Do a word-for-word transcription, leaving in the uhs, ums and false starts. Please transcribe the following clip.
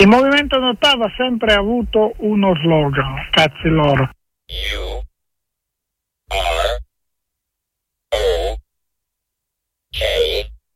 Il movimento Nottava ha sempre avuto uno slogan, cazzi loro. You